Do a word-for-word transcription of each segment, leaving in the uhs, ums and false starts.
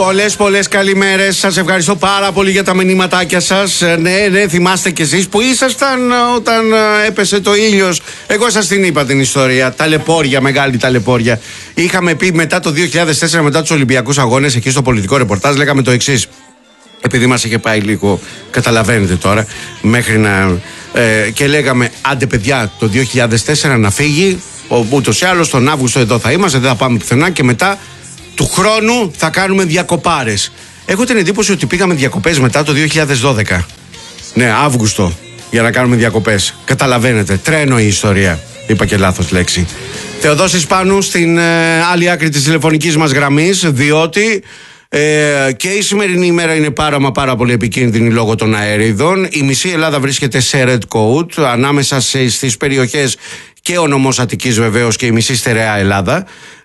Πολλές πολλές καλημέρες. Σας ευχαριστώ πάρα πολύ για τα μηνύματάκια σας. Ναι, ναι, θυμάστε κι εσείς που ήσασταν όταν έπεσε το ήλιος. Εγώ σας την είπα την ιστορία. Ταλαιπώρια, μεγάλη ταλαιπώρια. Είχαμε πει μετά το δύο χιλιάδες τέσσερα, μετά τους Ολυμπιακούς Αγώνες, εκεί στο πολιτικό ρεπορτάζ, λέγαμε το εξής. Επειδή μας είχε πάει λίγο, καταλαβαίνετε τώρα, μέχρι να. Ε, και λέγαμε, άντε παιδιά, το δύο χιλιάδες τέσσερα να φύγει. Ούτως ή άλλως τον Αύγουστο εδώ θα είμαστε, δεν θα πάμε πουθενά και μετά. Του χρόνου θα κάνουμε διακοπάρες. Έχω την εντύπωση ότι πήγαμε διακοπές μετά το δύο χιλιάδες δώδεκα. Ναι, Αύγουστο, για να κάνουμε διακοπές. Καταλαβαίνετε, τρένο η ιστορία. Είπα και λάθος λέξη. Θεοδόσης Πάνου στην ε, άλλη άκρη της τηλεφωνικής μας γραμμής, διότι ε, και η σημερινή ημέρα είναι πάρα μα πάρα πολύ επικίνδυνη λόγω των αέριδων. Η μισή Ελλάδα βρίσκεται σε red code, ανάμεσα σε, στις περιοχές και ο νομός Αττικής βεβαίως και η μισή στερεά Ελλάδα.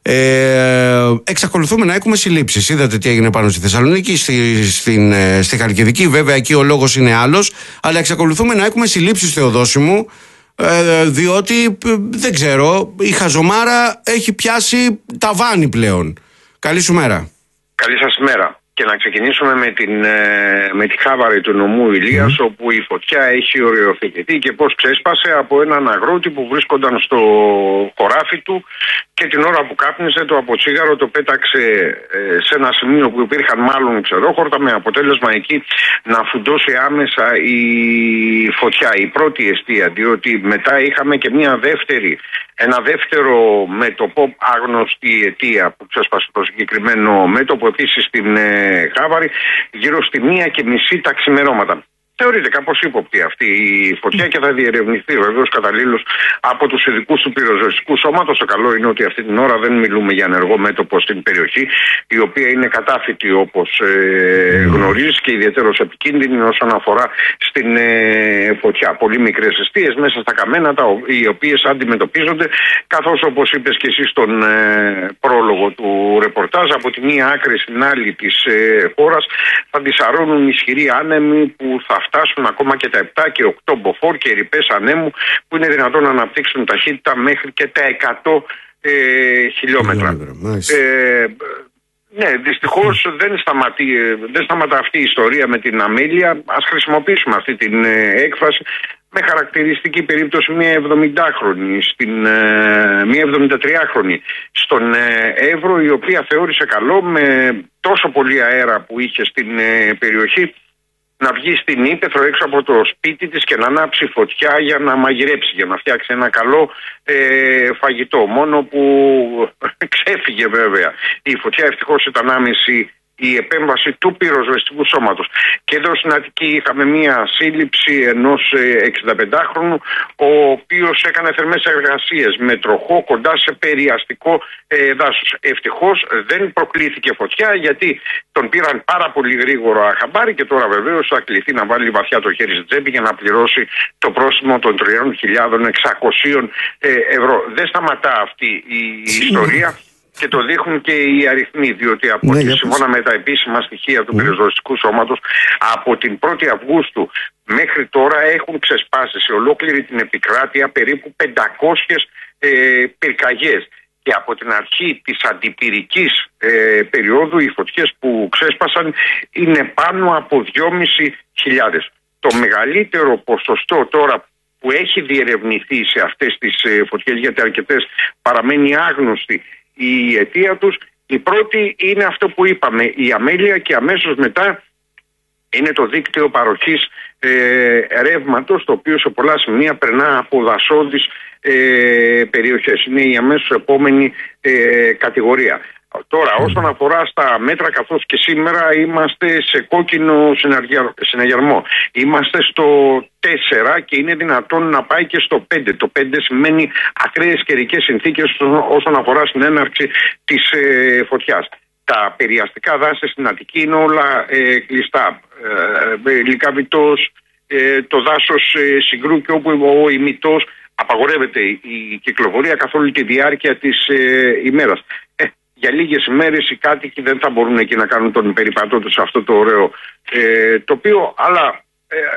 Ε, εξακολουθούμε να έχουμε συλλήψεις. Είδατε τι έγινε πάνω στη Θεσσαλονίκη, στη, στην, στη Χαλκιδική. Βέβαια εκεί ο λόγος είναι άλλος. Αλλά εξακολουθούμε να έχουμε συλλήψεις, Θεοδόση μου, ε, διότι δεν ξέρω, η χαζομάρα έχει πιάσει ταβάνι πλέον. Καλή σου μέρα. Καλή σας μέρα. Και να ξεκινήσουμε με, την, με τη Χάβαρη του νομού Ηλίας, mm. όπου η φωτιά έχει οριοθετηθεί και πώς ξέσπασε από έναν αγρότη που βρίσκονταν στο χωράφι του και την ώρα που κάπνιζε το αποτσίγαρο το πέταξε σε ένα σημείο που υπήρχαν μάλλον ξερόχορτα, με αποτέλεσμα εκεί να φουντώσει άμεσα η φωτιά, η πρώτη εστία, διότι μετά είχαμε και μια δεύτερη, ένα δεύτερο μέτωπο, άγνωστη αιτία που ξέσπασε το συγκεκριμένο μέτωπο, επίσης στην Χάβαρη, γύρω στη μία και μισή τα ξημερώματα. Θεωρείται κάπως ύποπτη αυτή η φωτιά και θα διερευνηθεί βεβαίως καταλήλως από τους ειδικούς του πυροσβεστικού σώματος. Το καλό είναι ότι αυτή την ώρα δεν μιλούμε για ενεργό μέτωπο στην περιοχή, η οποία είναι κατάφυτη όπως ε, γνωρίζεις και ιδιαίτερως επικίνδυνη όσον αφορά στην ε, φωτιά. Πολύ μικρές εστίες μέσα στα καμένα, τα, οι οποίες αντιμετωπίζονται, καθώς όπως είπες και εσύ στον ε, πρόλογο του ρεπορτάζ, από τη μία άκρη στην άλλη της ε, χώρας θα αντισαρώνουν ισχυροί άνεμοι που θα φτάσουν ακόμα και τα επτά και οκτώ μποφόρ και ρηπές ανέμου που είναι δυνατόν να αναπτύξουν ταχύτητα μέχρι και τα εκατό ε, χιλιόμετρα. Ε, ναι, δυστυχώς δεν, σταματεί, δεν σταματά αυτή η ιστορία με την αμέλεια. Ας χρησιμοποιήσουμε αυτή την ε, έκφραση με χαρακτηριστική περίπτωση μια εβδομηντάχρονη, στην, ε, μια εβδομηντατριάχρονη στον ε, Εύρο, η οποία θεώρησε καλό με τόσο πολύ αέρα που είχε στην ε, περιοχή να βγει στην ύπαιθρο έξω από το σπίτι της και να ανάψει φωτιά για να μαγειρέψει, για να φτιάξει ένα καλό ε, φαγητό. Μόνο που ξέφυγε βέβαια η φωτιά, ευτυχώς ήταν άμεση η επέμβαση του πυροσβεστικού σώματος. Και εδώ στην Αττική είχαμε μία σύλληψη ενός εξηνταπεντάχρονου, ο οποίος έκανε θερμές εργασίες με τροχό κοντά σε περιαστικό ε, δάσος. Ευτυχώς δεν προκλήθηκε φωτιά, γιατί τον πήραν πάρα πολύ γρήγορα χαμπάρι και τώρα βεβαίως θα κληθεί να βάλει βαθιά το χέρι στην τσέπη για να πληρώσει το πρόστιμο των τρεις χιλιάδες εξακόσια ευρώ. Δεν σταματά αυτή η ιστορία. Και το δείχνουν και οι αριθμοί, διότι από ναι, τη σύμφωνα με τα επίσημα στοιχεία του mm. πυροσβεστικού σώματος, από την πρώτη Αυγούστου μέχρι τώρα έχουν ξεσπάσει σε ολόκληρη την επικράτεια περίπου πεντακόσιες ε, πυρκαγιές. Και από την αρχή της αντιπυρικής ε, περίοδου οι φωτιές που ξέσπασαν είναι πάνω από δυόμισι χιλιάδες. Το μεγαλύτερο ποσοστό τώρα που έχει διερευνηθεί σε αυτές τις ε, φωτιές, γιατί αρκετές παραμένει άγνωστη η αιτία τους, η πρώτη είναι αυτό που είπαμε, η αμέλεια, και αμέσως μετά είναι το δίκτυο παροχής ε, ρεύματος, το οποίο σε πολλά σημεία περνά από δασόδεις ε, περιοχές. Είναι η αμέσως επόμενη ε, κατηγορία. Τώρα, όσον αφορά στα μέτρα, καθώς και σήμερα είμαστε σε κόκκινο συναγερμό. Είμαστε στο τέσσερα και είναι δυνατόν να πάει και στο πέντε. Το πέντε σημαίνει ακραίες καιρικές συνθήκες όσον αφορά στην έναρξη της ε, φωτιάς. Τα περιαστικά δάση στην Αττική είναι όλα ε, κλειστά. Ε, ε, Λυκαβητός, ε, το δάσος ε, Συγκρού, και όπου ο ημιτός απαγορεύεται η κυκλοφορία καθ' όλη τη διάρκεια της ε, ημέρας. Ε, για λίγες ημέρες οι κάτοικοι δεν θα μπορούν εκεί να κάνουν τον περιπατό τους σε αυτό το ωραίο ε, τοπίο, αλλά ε,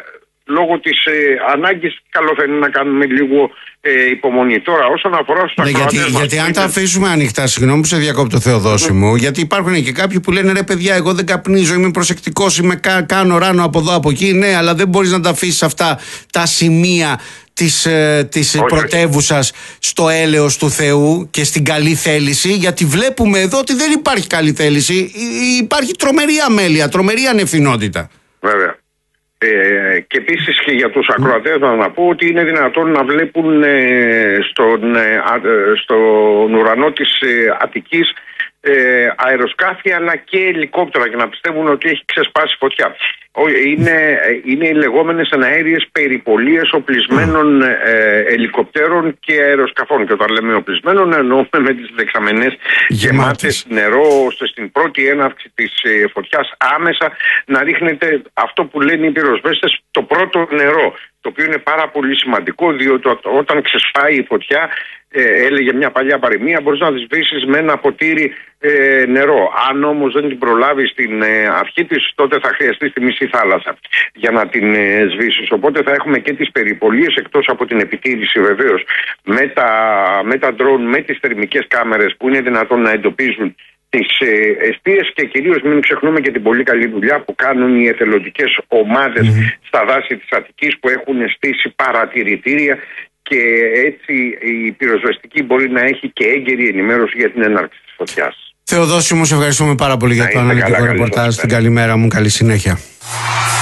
λόγω της ε, ανάγκης. Καλό θα είναι να κάνουμε λίγο ε, υπομονή. Τώρα, όσον αφορά στους ναι, ακροατές γιατί, μας, γιατί αν είναι... τα αφήσουμε ανοιχτά, συγγνώμη που σε διακόπτω, Θεοδόσιμο, mm. γιατί υπάρχουν και κάποιοι που λένε ρε παιδιά, εγώ δεν καπνίζω, είμαι προσεκτικός, είμαι, κα, κάνω ράνο από εδώ από εκεί. Ναι, αλλά δεν μπορείς να τα αφήσεις αυτά τα σημεία της, ε, της πρωτεύουσας στο έλεος του Θεού και στην καλή θέληση, γιατί βλέπουμε εδώ ότι δεν υπάρχει καλή θέληση, υπάρχει τρομερή αμέλεια, τρομερή ανευθυνότητα. Βέβαια. Ε, και επίσης και για τους ακροατές mm. να πω ότι είναι δυνατόν να βλέπουν ε, στον, ε, στον ουρανό της ε, Αττικής ε, αεροσκάφη αλλά και ελικόπτερα και να πιστεύουν ότι έχει ξεσπάσει φωτιά. Είναι, είναι οι λεγόμενες εναέριες περιπολίες οπλισμένων ε, ελικοπτέρων και αεροσκαφών. Και όταν λέμε οπλισμένων εννοούμε με τις δεξαμενές γεμάτες νερό, ώστε στην πρώτη έναρξη της ε, φωτιάς άμεσα να ρίχνεται αυτό που λένε οι πυροσβέστες, το πρώτο νερό. Το οποίο είναι πάρα πολύ σημαντικό, διότι όταν ξεσπάει η φωτιά, ε, έλεγε μια παλιά παροιμία, μπορείς να τη σβήσεις με ένα ποτήρι ε, νερό. Αν όμως δεν την προλάβεις στην ε, αρχή της, τότε θα χρειαστεί τη μισή θάλασσα για να την ε, σβήσεις. Οπότε θα έχουμε και τις περιπολίες, εκτός από την επιτήρηση βεβαίως με τα, με τα ντρόουν, με τις θερμικές κάμερες που είναι δυνατόν να εντοπίζουν τις ε, εστίες, και κυρίως μην ξεχνούμε και την πολύ καλή δουλειά που κάνουν οι εθελοντικές ομάδες mm-hmm. στα δάση της Αττικής, που έχουν στήσει παρατηρητήρια, και έτσι η πυροσβεστική μπορεί να έχει και έγκαιρη ενημέρωση για την έναρξη της φωτιάς. Θεοδόσιμο, σε ευχαριστούμε πάρα πολύ για το αναλυτικό ρεπορτάζ. Την καλημέρα μου, καλή συνέχεια.